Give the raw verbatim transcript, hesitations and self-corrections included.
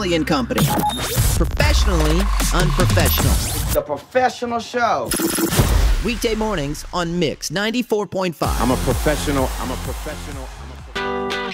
Kelly and Company. Professionally unprofessional. It's a professional show. Weekday mornings on Mix ninety-four point five. I'm a professional. I'm a professional. I'm a professional.